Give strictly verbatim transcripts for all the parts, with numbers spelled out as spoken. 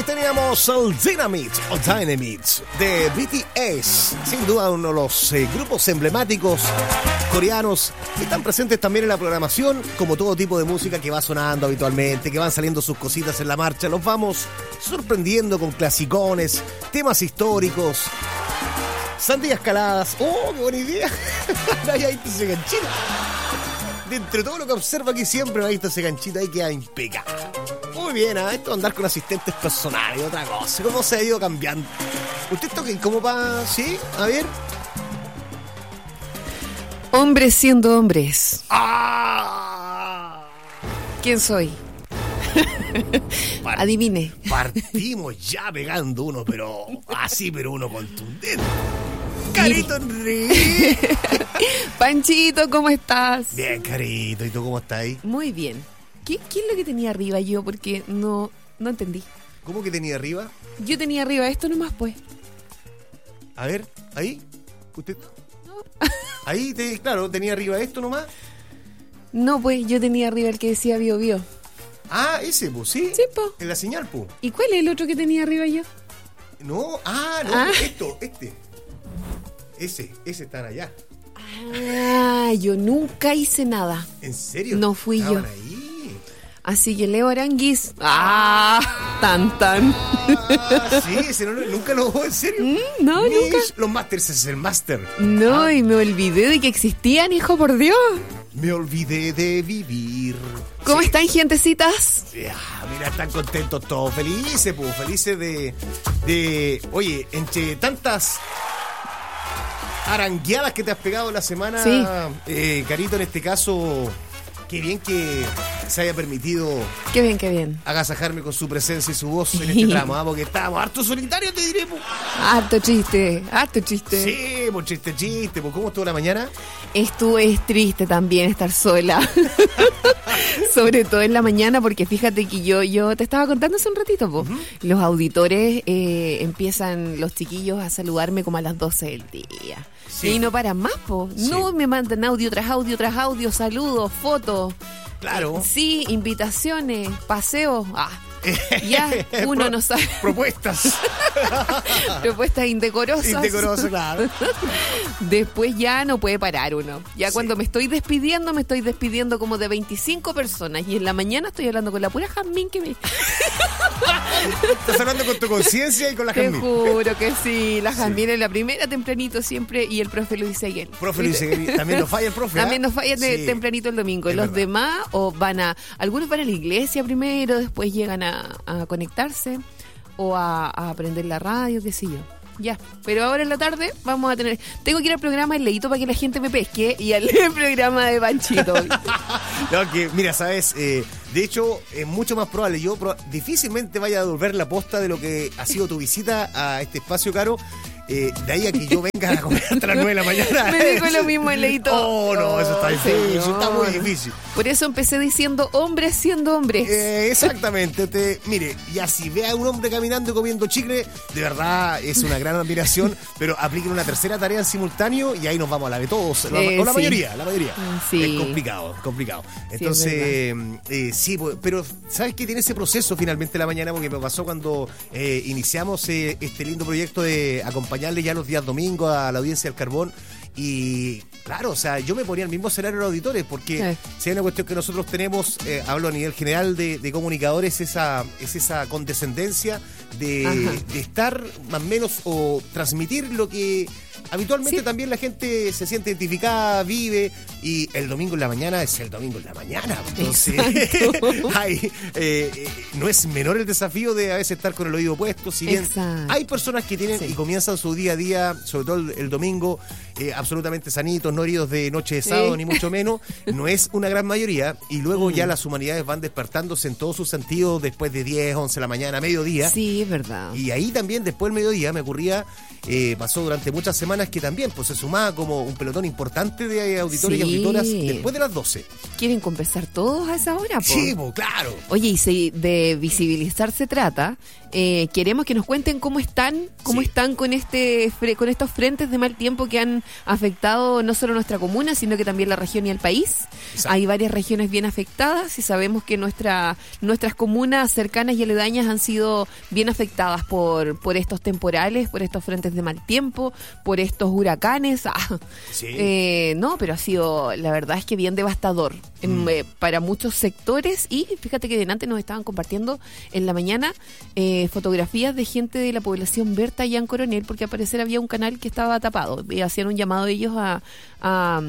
Ahí teníamos el Dynamite o Dynamite de B T S, sin duda uno de los eh, grupos emblemáticos coreanos que están presentes también en la programación, como todo tipo de música que va sonando habitualmente, que van saliendo sus cositas en la marcha. Los vamos sorprendiendo con clasicones, temas históricos, sandías caladas. ¡Oh, qué buena idea! Ahí, ahí ese ganchito. De entre todo lo que observa aquí siempre, ahí está ese ganchito, ahí queda impecable. Muy bien, ¿eh? Esto de andar con asistentes personales y otra cosa. ¿Cómo se ha ido cambiando? ¿Usted toca cómo va? ¿Sí? A ver. Hombres siendo hombres. ¡Ah! ¿Quién soy? Part- Adivine. Partimos ya pegando uno, pero así, pero uno contundente. Carito Enrique. Panchito, ¿cómo estás? Bien, Carito. ¿Y tú cómo estás ahí? Muy bien. ¿Qué, ¿Qué es lo que tenía arriba yo? Porque no, no entendí. ¿Cómo que tenía arriba? Yo tenía arriba esto nomás, pues. A ver, ahí. ¿Usted? Ahí, te, claro, tenía arriba esto nomás. No, pues yo tenía arriba el que decía bio bio. Ah, ese, pues, ¿sí? Sí, po. En la señal, pues. ¿Y cuál es el otro que tenía arriba yo? No, ah, no, Ah. esto, este. Ese, ese están allá. Ah, yo nunca hice nada. ¿En serio? No fui Estaban yo. ahí. Así que Leo Aranguis. Ah, tan tan. Ah, sí, ese no, nunca lo en serio. Mm, no, Mish, nunca. Los Masters, ese es el Master. No, Ah, y me olvidé de que existían, hijo, por Dios. me olvidé de vivir. ¿Cómo Sí. están, gentecitas? Ya, mira, están contentos todos, felices, pues, felices de, de, oye, entre tantas arangueadas que te has pegado la semana, Sí. eh, Carito, en este caso, qué bien que se haya permitido Qué bien, qué bien. agasajarme con su presencia y su voz en este tramo, ¿ah? Porque estábamos harto solitarios, te diré, pues. Harto chiste, harto chiste. Sí, pues chiste, chiste, pues, ¿cómo estuvo la mañana? Estuvo es triste también estar sola. Sobre todo en la mañana, porque fíjate que yo yo te estaba contando hace un ratito, po. Ujú. Los auditores eh, empiezan, los chiquillos, a saludarme como a las doce del día. Sí. Y no paran más, po. Sí. No, me mandan audio tras audio tras audio, saludos, fotos. Claro. Eh, sí, invitaciones, paseos. Ah, ya uno no sabe. Propuestas. Propuestas indecorosas. Indecoroso, claro. Después ya no puede parar uno. Ya Sí. cuando me estoy despidiendo, me estoy despidiendo como de veinticinco personas. Y en la mañana estoy hablando con la pura Jazmín que me... Estás hablando con tu conciencia y con la Te Jazmín. juro que sí. La Sí. Jazmín es la primera tempranito siempre y el profe Luis Seguel. Profe Luis Seguel, también nos falla el profe. ¿ah? También nos falla de- Sí. tempranito el domingo. Es Los verdad. demás o van a... Algunos van a la iglesia primero, después llegan a, a conectarse o a, a aprender la radio, qué sé yo. Ya, pero ahora en la tarde vamos a tener... Tengo que ir al programa El Leíto para que la gente me pesque y al programa de Panchito. No, que, mira, sabes, eh, de hecho, es mucho más probable. Yo pro- difícilmente vaya a devolver la posta de lo que ha sido tu visita a este espacio, Caro. Eh, de ahí a que yo venga a comer hasta las nueve de la mañana. Me dijo lo mismo El Leíto. Oh, no, eso está difícil, eso está muy señor. difícil. Por eso empecé diciendo hombres siendo hombres. Eh, exactamente. Te, mire, ya si ve a un hombre caminando y comiendo chicle, de verdad es una gran admiración, pero apliquen una tercera tarea en simultáneo y ahí nos vamos a la de todos. La- Eh, o la sí. mayoría, la mayoría. Sí. Es complicado, es complicado. es Entonces, eh, sí, pues, pero ¿sabes qué? Tiene ese proceso finalmente la mañana, porque me pasó cuando eh, iniciamos eh, este lindo proyecto de acompañarle ya los días domingos a la audiencia del Carbón. Y claro, o sea, yo me ponía al mismo escenario de los auditores, porque Sí. si hay una cuestión que nosotros tenemos, eh, hablo a nivel general de, de comunicadores, esa, es esa condescendencia de, Ajá. de estar más o menos o transmitir lo que habitualmente Sí. también la gente se siente identificada, vive, y el domingo en la mañana es el domingo en la mañana. Entonces, hay, eh, eh, no es menor el desafío de a veces estar con el oído puesto, si bien Exacto. hay personas que tienen Sí. y comienzan su día a día, sobre todo el, el domingo, eh, absolutamente sanitos, no heridos de noche de sábado, Sí. ni mucho menos, no es una gran mayoría, y luego ya las humanidades van despertándose en todos sus sentidos después de diez, once de la mañana, mediodía. Sí, es verdad. Y ahí también, después del mediodía, me ocurría, eh, pasó durante muchas semanas que también pues se sumaba como un pelotón importante de auditores y Sí. auditoras después de las doce. ¿Quieren conversar todos a esa hora, po? Sí, pues, claro. Oye, y si de visibilizar se trata, eh, queremos que nos cuenten cómo están, cómo Sí. están con este fre- con estos frentes de mal tiempo que han afectado no solo nuestra comuna, sino que también la región y el país. Exacto. Hay varias regiones bien afectadas y sabemos que nuestra, nuestras comunas cercanas y aledañas han sido bien afectadas por, por estos temporales, por estos frentes de mal tiempo, por estos huracanes. Ah, sí. eh, no, pero ha sido, la verdad es que bien devastador en, mm. eh, para muchos sectores. Y fíjate que delante nos estaban compartiendo en la mañana eh, fotografías de gente de la población Berta allá en Coronel, porque al parecer había un canal que estaba tapado y hacían un llamado ellos a, a,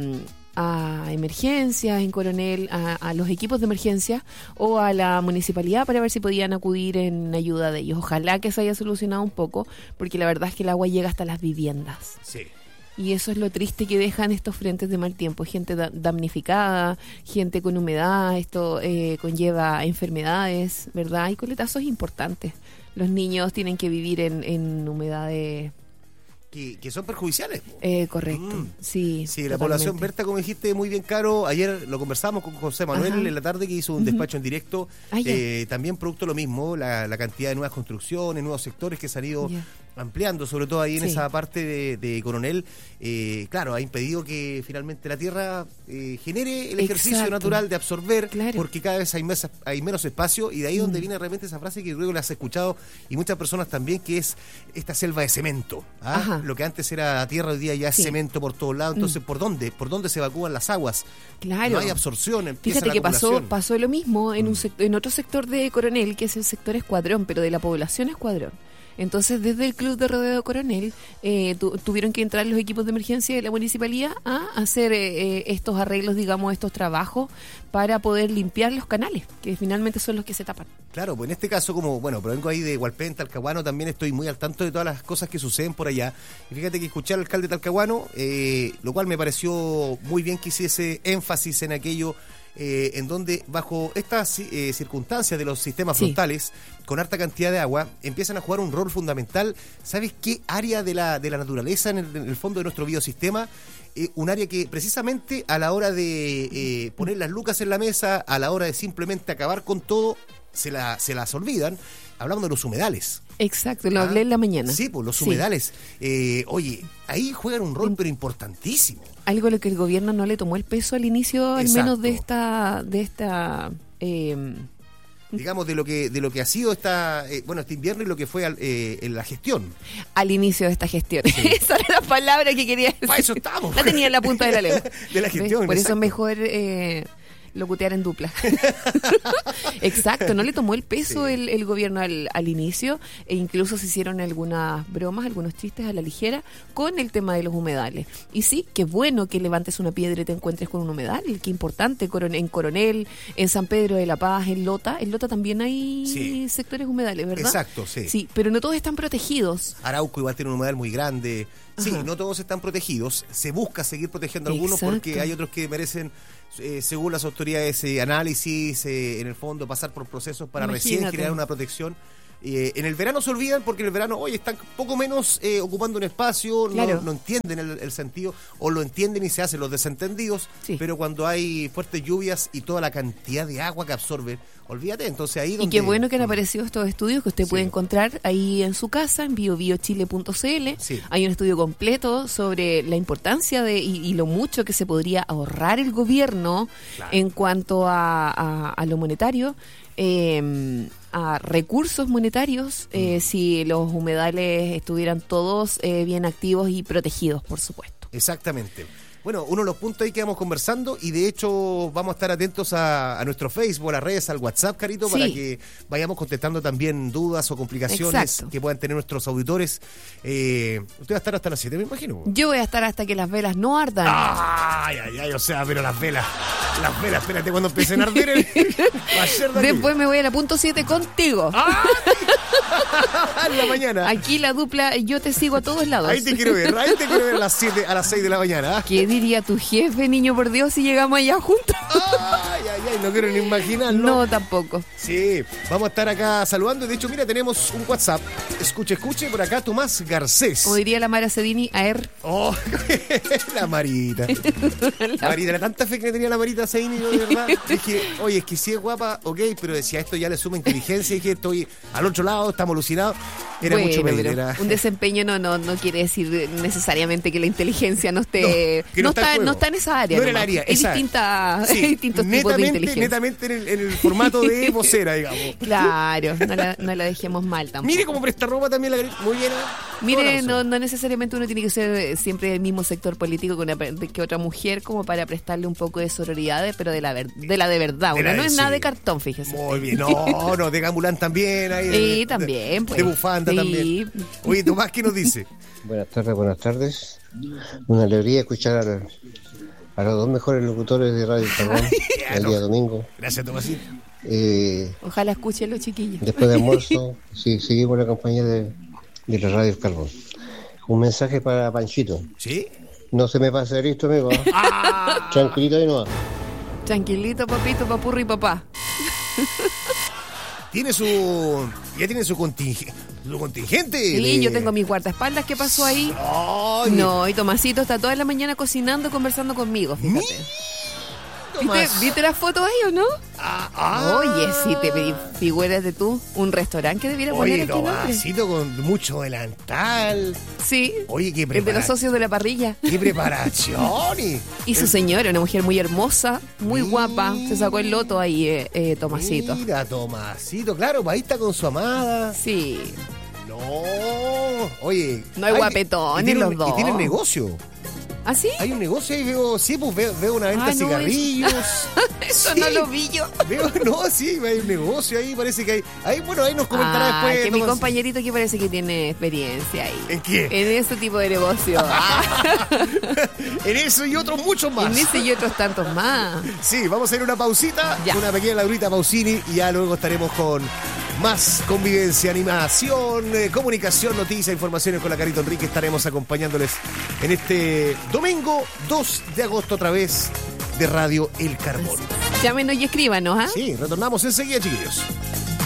a emergencias en Coronel, a, a los equipos de emergencia o a la municipalidad para ver si podían acudir en ayuda de ellos. Ojalá que se haya solucionado un poco, porque la verdad es que el agua llega hasta las viviendas. Sí. Y eso es lo triste que dejan estos frentes de mal tiempo, gente da- damnificada, gente con humedad, esto eh, conlleva enfermedades, ¿verdad? Hay coletazos importantes. Los niños tienen que vivir en, en humedades... Que, que son perjudiciales. Eh, correcto, mm. sí. Sí, la población Berta, como dijiste, muy bien caro. Ayer lo conversamos con José Manuel. Ajá. En la tarde, que hizo un uh-huh. despacho en directo. Ah, eh, también producto lo mismo, la, la cantidad de nuevas construcciones, nuevos sectores que se han ido yeah. ampliando, sobre todo ahí en sí. esa parte de, de Coronel. Eh, claro, ha impedido que finalmente la tierra eh, genere el ejercicio Exacto. natural de absorber, claro. porque cada vez hay, mes, hay menos espacio, y de ahí mm. donde viene realmente esa frase que luego la has escuchado, y muchas personas también, que es esta selva de cemento. ¿ah? Lo que antes era tierra, hoy día ya es sí. cemento por todos lados. Entonces, mm. ¿por dónde? ¿Por dónde se evacúan las aguas? Claro. No hay absorción. Fíjate que pasó, pasó lo mismo en, un sect- en otro sector de Coronel, que es el sector Escuadrón, pero de la población Escuadrón. Entonces, desde el Club de Rodeo de Coronel, eh, tu, tuvieron que entrar los equipos de emergencia de la municipalidad a hacer eh, estos arreglos, digamos, estos trabajos para poder limpiar los canales, que finalmente son los que se tapan. Claro, pues en este caso, como, bueno, provengo ahí de Hualpén, Talcahuano, también estoy muy al tanto de todas las cosas que suceden por allá. Y fíjate que escuché al alcalde de Talcahuano, eh, lo cual me pareció muy bien que hiciese énfasis en aquello. Eh, en donde bajo estas eh, circunstancias de los sistemas sí. frontales, con harta cantidad de agua, empiezan a jugar un rol fundamental. ¿Sabes qué área de la, de la naturaleza en el, en el fondo de nuestro biosistema? Eh, un área que precisamente a la hora de eh, poner las lucas en la mesa, a la hora de simplemente acabar con todo, se, la, se las olvidan. Hablamos de los humedales. Exacto, lo ¿Ah? hablé en la mañana. Sí, pues los humedales. Sí. Eh, oye, ahí juegan un rol, pero importantísimo. Algo a lo que el gobierno no le tomó el peso al inicio, al Exacto. menos de esta... de esta eh... digamos, de lo que de lo que ha sido esta eh, bueno este invierno y lo que fue al, eh, en la gestión. Al inicio de esta gestión. Sí. Esa era la palabra que quería decir. Para eso estamos. La tenía en la punta de la lengua. De la gestión. Por exacto. eso es mejor... Eh, locutear en dupla. Exacto, no le tomó el peso sí. el, el gobierno al, al inicio, e incluso se hicieron algunas bromas, algunos chistes a la ligera con el tema de los humedales. Y sí, qué bueno que levantes una piedra y te encuentres con un humedal, qué importante, en Coronel, en San Pedro de la Paz, en Lota, en Lota también hay sí. sectores humedales, ¿verdad? Exacto, sí. Sí, pero no todos están protegidos. Arauco igual tiene un humedal muy grande. Sí, Ajá. no todos están protegidos. Se busca seguir protegiendo a algunos Exacto. porque hay otros que merecen, eh, según las autoridades, eh, análisis, eh, en el fondo, pasar por procesos para Imagínate. recién generar una protección. Eh, en el verano se olvidan porque en el verano, oye, están poco menos eh, ocupando un espacio, claro. no, no entienden el, el sentido, o lo entienden y se hacen los desentendidos, sí. pero cuando hay fuertes lluvias y toda la cantidad de agua que absorben, olvídate, entonces ahí donde... Y qué bueno que han aparecido estos estudios que usted sí. puede encontrar ahí en su casa, en bio bio chile punto c l. Sí. Hay un estudio completo sobre la importancia de y, y lo mucho que se podría ahorrar el gobierno claro. en cuanto a, a, a lo monetario. Eh, a recursos monetarios eh, mm. si los humedales estuvieran todos eh, bien activos y protegidos, por supuesto. Exactamente. Bueno, uno de los puntos ahí que vamos conversando, y de hecho vamos a estar atentos a, a nuestro Facebook, a las redes, al WhatsApp, Carito, sí. para que vayamos contestando también dudas o complicaciones Exacto. que puedan tener nuestros auditores. Eh, usted va a estar hasta las siete, me imagino. Yo voy a estar hasta que las velas no ardan. Ay, ay, ay, o sea, pero las velas, las velas, espérate, cuando empiecen a arder, el, va a ser de Después me voy a la punto siete contigo. ¡Ah! En la mañana. Aquí la dupla, yo te sigo a todos lados. Ahí te quiero ver, ahí te quiero ver a las siete, a las seis de la mañana. ¿Qué diría tu jefe, niño por Dios, si llegamos allá juntos? Ay, ay, ay, no quiero ni imaginarlo. No, tampoco. Sí, vamos a estar acá saludando. De hecho, mira, tenemos un WhatsApp. Escuche, escuche, por acá Tomás Garcés. Como diría la Mara Cedini, a er. Oh, la Marita. La Marita, era tanta fe que tenía la Marita Cedini, de verdad. Dije, oye, es que sí es guapa, ok, pero decía, esto ya le suma inteligencia. Dije, estoy al otro lado, estamos alucinados. Era bueno, mucho pedir. pero Era... un desempeño no, no, no quiere decir necesariamente que la inteligencia no esté. No, que no no, está en está, juego. no está en esa área. No era el nomás. área, Hay esa- distintas, Sí, hay distintos tipos de netamente, inteligencia. netamente en el, en el formato de vocera, digamos. Claro, no la, no la dejemos mal tampoco. Mire cómo presta ropa también la Karina. Muy bien. ¿eh? Toda la Mire, razón. no, no necesariamente uno tiene que ser siempre del mismo sector político que, una, que otra mujer como para prestarle un poco de sororidad, pero de la, ver, de, la de verdad. De Uno la no de- es nada sí. de cartón, fíjese. Muy bien. No, no, de Gambulán también. Ahí, de- Sí, de- también, pues. De bufanda Sí. también. Oye, Tomás, ¿qué nos dice? Buenas tardes, buenas tardes. Una alegría escuchar a, a los dos mejores locutores de Radio Carbón el día domingo. Gracias, Tomasito. Eh, Ojalá escuchen los chiquillos. después de almuerzo, sí, seguimos la compañía de, de la Radio Carbón. Un mensaje para Panchito. ¿Sí? No se me pase de listo, amigo. ¿eh? Tranquilito y no. Tranquilito, papito, papurri y papá. Tiene su... Ya tiene su, contingente su contingente. Sí, de- yo tengo mis guardaespaldas. ¿Qué pasó ahí? Ay, No, y Tomasito está toda la mañana cocinando, conversando conmigo, fíjate. ¿Viste, Tomás. ¿Viste las fotos ahí o no? Ah, ah. Oye, si te fi- figuras de tú, un restaurante que debiera poner Oye, aquí nombre. Tomasito con mucho delantal. Sí, Oye, qué el de los preparación. socios de la parrilla. ¡Qué preparación! Y, Y su señora, una mujer muy hermosa, muy guapa. Se sacó el loto ahí, eh, eh, Tomasito. Mira, Tomasito, claro, pues ahí está con su amada. Sí. No, oye. No hay guapetones y tiene los un- dos. Y tiene negocio. ¿Ah, sí? Hay un negocio ahí, veo, sí, pues veo, veo una venta Ah, de no, cigarrillos. Eso Sí. no lo vi yo. Veo, no, sí, hay un negocio ahí, parece que hay. Ahí, bueno, ahí nos comentará Ah, después. que mi Tomasito. compañerito que parece que tiene experiencia ahí. ¿En qué? En ese tipo de negocio. Ah, En eso y otros muchos más. en ese y otros tantos más. Sí, vamos a ir a una pausita, Ya. una pequeña Laurita Pausini y ya luego estaremos con más convivencia, animación, eh, comunicación, noticias, informaciones con la Carito Enrique. Estaremos acompañándoles en este domingo dos de agosto a través de Radio El Carbón. Llámenos y escríbanos, ¿ah? Sí, retornamos enseguida, chiquillos.